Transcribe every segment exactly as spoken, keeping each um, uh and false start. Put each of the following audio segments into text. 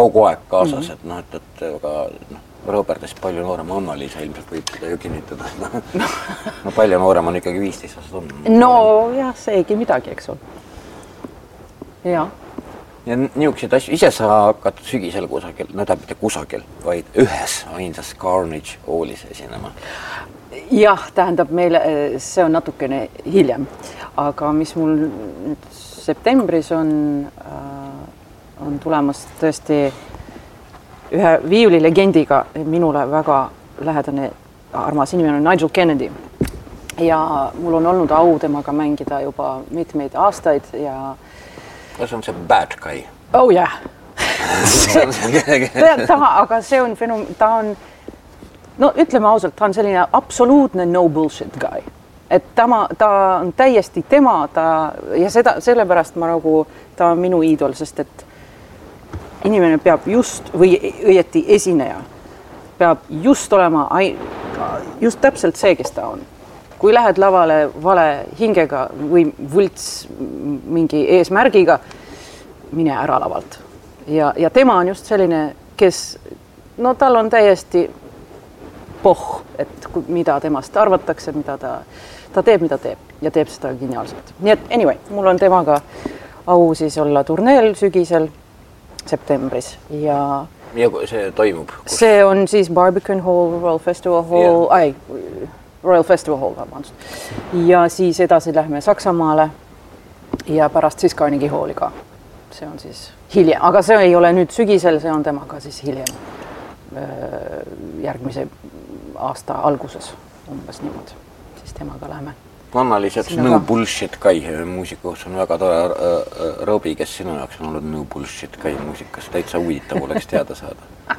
kogu aeg kaasas, et noh, et, et aga noh, Robertist palju noorem Anna-Liisa ilmselt võib seda ju kinnitada. No, no palju noorem on ikkagi viisteist aastat on. No jah, seegi midagi, eks ole. Ja. Ja niisugused asju, ise sa hakkad sügisel kusagil, no ta mitte kusagil, vaid ühes ainsas Carnage Hallis esinema. Jah, tähendab meile, see on natukene hiljem, aga mis mul nüüd septembris on, on tulemas tõesti ühe viiulilegendiga minule väga lähedane armas inimene on Nigel Kennedy ja mul on olnud au temaga mängida juba mitmeid aastaid ja kas on see bad guy? Oh jah yeah. ta, aga see on fenom... ta on no ütleme ausalt, ta on selline absoluutne no bullshit guy, et tema, ta on täiesti tema ta, ja seda, sellepärast ma nagu ta on minu iidol, sest et inimene peab just või õieti esineja peab just olema just täpselt see, kes ta on. Kui lähed lavale vale hingega või võlts mingi eesmärgiga, mine ära lavalt. Ja, ja tema on just selline, kes, no tal on täiesti poh, et mida temast arvatakse, mida ta, ta teeb, mida teeb ja teeb seda geniaalselt. Nii et anyway, mul on temaga au siis olla turneel sügisel septembris ja ja see toimub? Kus? See on siis Barbican Hall, Royal Festival Hall, yeah. ai, Royal Festival Hall, vabandust. Ja siis edasi lähme Saksamaale ja pärast siis Carnegie Halli ka. See on siis hiljem, aga see ei ole nüüd sügisel, see on temaga siis hiljem järgmise aasta alguses umbes niimoodi, siis temaga lähme. Anna-Liisa, et no bullshit guy muusikus on väga tore äh, Robi, kes sinu jaoks on olnud no bullshit guy muusikas, täitsa huvitav oleks teada saada.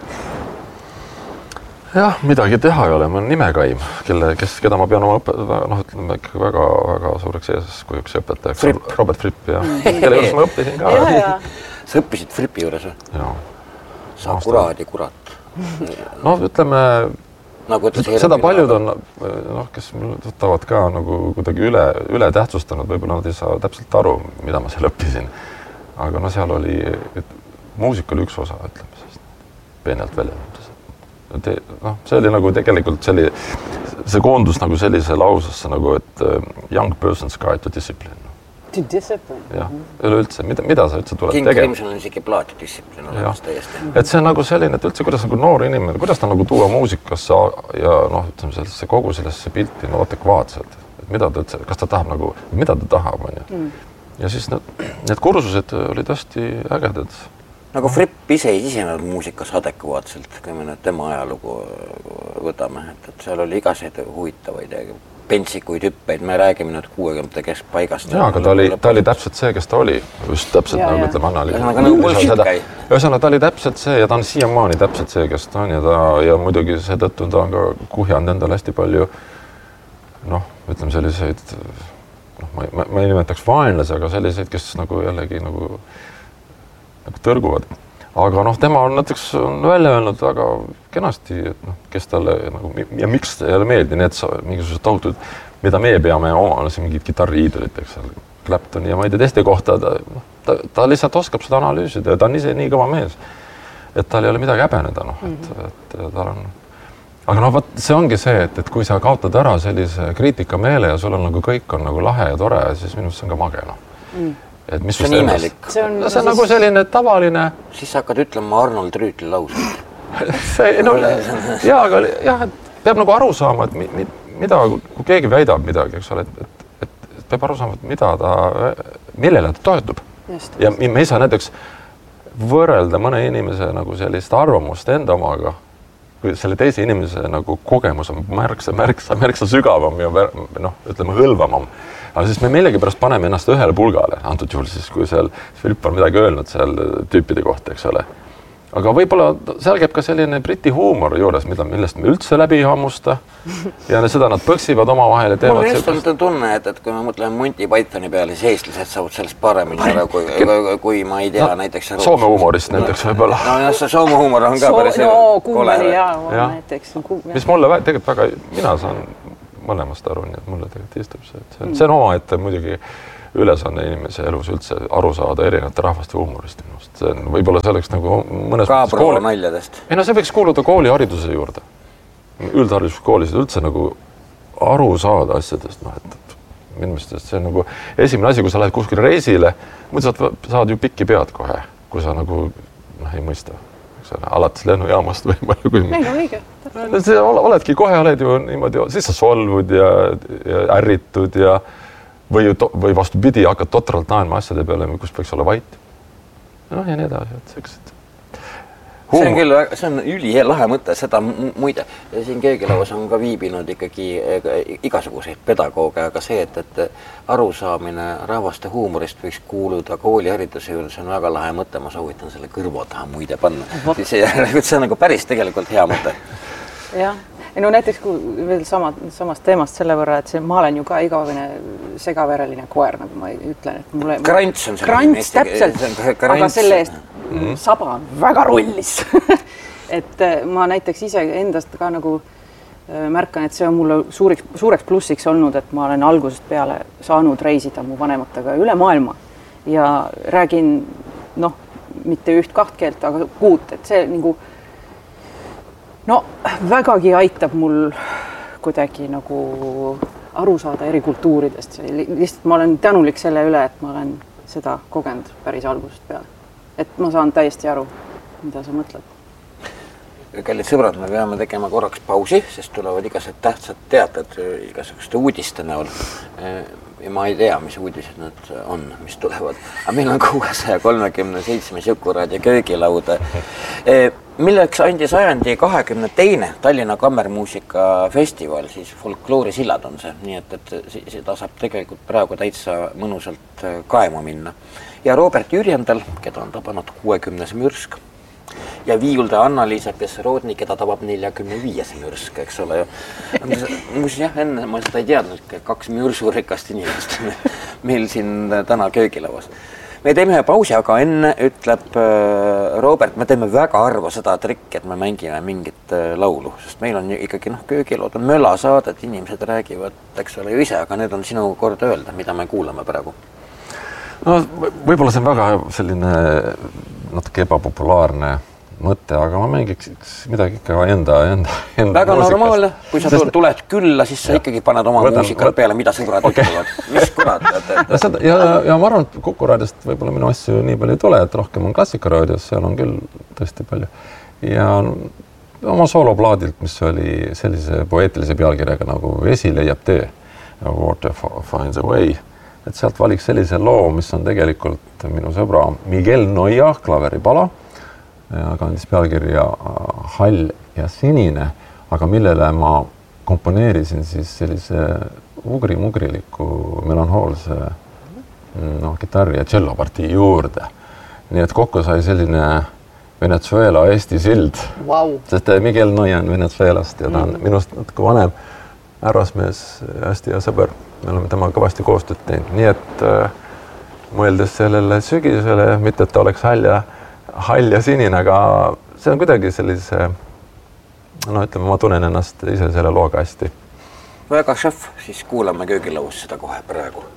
Jah, midagi teha ei ole, ma olen nimekaim, kelle, kes, keda ma pean oma õpe, noh, ütleme ikka väga, väga suureks ees, kui üks õpetajaks Fripp. Robert Fripp, jah. Kelle juures ma õppisin ka. Ja, ja. Sa õppisid Frippi juures või? Jaa. Sa kuraadi kurat. No, ütleme, nagu seda paljud on, noh, kes mul tuttavad ka nagu kuidagi üle, üle tähtsustanud, võib-olla nad ei saa täpselt aru, mida ma seal õppisin. Aga no seal oli, et muusika oli üks osa, ütleme, sest peenelt välja. Te, no, see oli nagu tegelikult see, oli, see koondus nagu sellise lausesse nagu, et uh, young person's guide to discipline. To discipline? Jah, üleüldse, mida, mida sa üldse tuled King tegema? King Crimson on isegi plaati distsiplin olemas täiesti. Et see on nagu selline, et üldse kuidas nagu noor inimene, kuidas ta nagu tuua muusikasse ja noh, ütleme sellesse kogu sellesse pilti no, adekvaatselt. Et mida ta üldse, kas ta tahab nagu, mida ta tahab, on ju. Mm. Ja siis need, need kursused olid hästi ägedad. Nagu Fripp ise ei sisenenud muusikas adekvaatselt, kui me nüüd tema ajalugu võtame, et, et seal oli igaseid huvitavaid ja pentsikuid hüppeid, me räägime nüüd kuuekümnendate keskpaigast. Jaa, aga ta oli, ta oli täpselt see, kes ta oli. Just täpselt, ja, nagu ütleme Anna-Liisa. Ühesõnaga nagu bullshit käi. Ühesõnaga, ta oli täpselt see ja ta on siiamaani täpselt see, kes ta on ja, ta, ja muidugi seetõttu ta on ka kuhjanud endale hästi palju, noh, ütleme selliseid, noh, ma, ma, ma ei nimetaks vaenlasi, aga selliseid, kes nagu jällegi nagu, nagu tõrguvad. Aga noh, tema on näiteks on välja öelnud väga kenasti, et noh, kes talle nagu, ja miks jälle meeldi need mingisugused tohutud, mida meie peame oma, see mingid kitarriidulit, eks seal, Claptoni ja ma ei tea teiste kohta, ta, ta, ta lihtsalt oskab seda analüüsida ja ta on ise nii kõva mees, et tal ei ole midagi häbeneda, noh, et, et tal on... Aga noh, võt, see ongi see, et, et kui sa kaotad ära sellise kriitika meele ja sul on nagu kõik on nagu lahe ja tore, siis minu see on ka mage, noh. Mm. Et mis see on imelik. See on, see on nagu selline tavaline... Siis sa hakkad ütlema Arnold Rüütli lauseid. see, no, jaa, aga jah, et peab nagu aru saama, et mi, mi, mida, kui keegi väidab midagi, eks ole, et, et, et peab aru saama, et mida ta, millele ta toetub. Just, ja me ei saa näiteks võrrelda mõne inimese nagu sellist arvamust enda omaga, kui selle teise inimese nagu kogemus on märksa, märksa, märksa sügavam ja noh, ütleme hõlvamam. Aga siis me millegipärast paneme ennast ühele pulgale, antud juhul siis, kui seal Philipp on midagi öelnud seal tüüpide kohta, eks ole. Aga võib-olla seal käib ka selline briti huumor juures, mida, millest me üldse läbi ei hammusta. Ja seda nad põksivad oma vahel ja teevad... Mul just on tunne, et, et kui me mõtleme Monty Pythoni peale, siis eestlased saavad sellest paremini ära, kui, kui, kui ma ei tea no, näiteks... Soome huumorist näiteks võib-olla. No jah, see Soome huumor on ka so, päris... No, kuumeri jaa, ja. näiteks. Mis mulle tegelikult väga... Mina saan mõlemast aru, nii et mulle tegelikult istub see. See, see on oma ette muidugi ülesanne inimese elus üldse aru saada erinevate rahvaste huumorist. See on võib-olla selleks nagu mõnes mõttes kooli naljadest. Ei no see võiks kuuluda koolihariduse juurde. Üldhariduskoolis üldse nagu aru saada asjadest, noh, et minu meelest see on nagu esimene asi, kui sa lähed kuskile reisile, muidu saad, saad ju pikki pead kohe, kui sa nagu noh, ei mõista. Alates lennujaamast või palju kui... Ei, no õige. See oledki, kohe oled ju niimoodi, siis sa solvud ja, ja ärritud ja või, või vastupidi, hakkad totralt naenma asjade peale, kus võiks olla vait. Noh, ja nii edasi, et sellised. See on küll, see on üli lahe mõte, seda muide, siin köögilauas on ka viibinud ikkagi igasuguseid pedagooge, aga see, et, et arusaamine rahvaste huumorist võiks kuuluda koolihariduse juurde, see on väga lahe mõte, ma soovitan selle kõrva taha muide panna. See, see on nagu päris tegelikult hea mõte. Jah, no näiteks kui veel sama, samast teemast selle võrra, et see, ma olen ju ka igavene segavereline koer, nagu ma ütlen, et mulle... Krants on see. Krants, täpselt, aga selle eest mm-hmm. saba on väga rollis. et ma näiteks ise endast ka nagu märkan, et see on mulle suuriks, suureks plussiks olnud, et ma olen algusest peale saanud reisida mu vanematega üle maailma ja räägin, noh, mitte üht kaht keelt, aga kuut, et see nagu no vägagi aitab mul kuidagi nagu aru saada eri kultuuridest. Lihtsalt ma olen tänulik selle üle, et ma olen seda kogenud päris algusest peale. Et ma saan täiesti aru, mida sa mõtled. Kallid sõbrad, me peame tegema korraks pausi, sest tulevad igased tähtsad teated igasuguste uudiste näol. Ja ma ei tea, mis uudised need on, mis tulevad. Aga meil on kuuesaja kolmekümne seitsme Jukuraad ja köögilaud, milleks andi sajandi kahekümne teine Tallinna Kammermuusika festival, siis folkloorisillad on see, nii et, et seda saab tegelikult praegu täitsa mõnusalt kaema minna. Ja Robert Jürjendal, keda on tabanud kuuekümnes mürsk, ja viiulda Anna-Liisa Pesserodni, keda tabab neljakümne viies mürsk, eks ole. Muuseas, jah, enne ma seda ei teadnud, kaks mürsurikast inimest meil siin täna köögilauas. Me teeme ühe pausi, aga enne ütleb Robert, me teeme väga harva seda trikki, et me mängime mingit laulu, sest meil on ju ikkagi noh, köögilaud on mölasaadet, inimesed räägivad, eks ole ju ise, aga nüüd on sinu kord öelda, mida me kuulame praegu. No võib-olla see on väga selline natuke ebapopulaarne mõte, aga ma mängiks midagi ikka enda, enda, enda väga normaalne, kui sa Sest... tuled külla, siis sa ikkagi paned oma võtan, muusikat võt... peale, mida sõbrad okay. ütlevad. Mis kurat? Et, et... Seda, ja, ja ma arvan, et Kuku raadiost võib-olla minu asju nii palju ei tule, et rohkem on Klassikaraadios, seal on küll tõesti palju. Ja oma sooloplaadilt, mis oli sellise poeetilise pealkirjaga nagu Vesi leiab tee, Water finds a way, et sealt valiks sellise loo, mis on tegelikult minu sõbra Miguel Noia klaveripala, kandis pealkirja Hall ja sinine, aga millele ma komponeerisin siis sellise ugri-mugriliku melanhoolse no, kitarri ja tšellopartii juurde. Nii et kokku sai selline Venezuela-Eesti sild, wow. sest Miguel Noia on Venezuelast ja ta on mm. minust natuke vanem härrasmees, hästi ja sõber. Me oleme tema kõvasti koostööd teinud, nii et äh, mõeldes sellele sügisele, mitte et ta oleks hall ja, hall ja sinine, aga see on kuidagi sellise, no ütleme, ma tunnen ennast ise selle looga hästi. Väga šef, siis kuulame köögilauas seda kohe praegu.